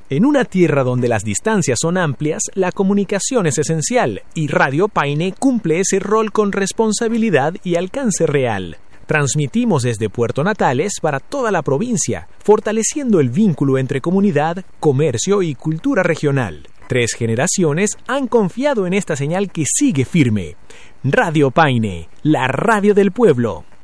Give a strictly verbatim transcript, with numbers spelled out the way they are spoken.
En una tierra donde las distancias son amplias, la comunicación es esencial y Radio Paine cumple ese rol con responsabilidad y alcance real. Transmitimos desde Puerto Natales para toda la provincia, fortaleciendo el vínculo entre comunidad, comercio y cultura regional. Tres generaciones han confiado en esta señal que sigue firme. Radio Paine, la radio del pueblo.